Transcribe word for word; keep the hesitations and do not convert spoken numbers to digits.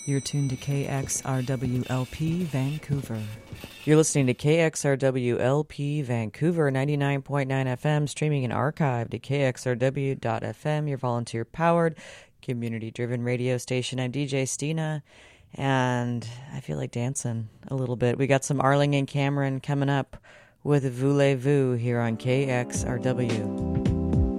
You're tuned to K X R W L P Vancouver. You're listening to K X R W L P Vancouver, ninety-nine point nine F M, streaming and archived at k x r w dot f m, your volunteer-powered, community-driven radio station. I'm D J Stina, and I feel like dancing a little bit. We got some Arling and Cameron coming up with Voulez-Vous here on K X R W.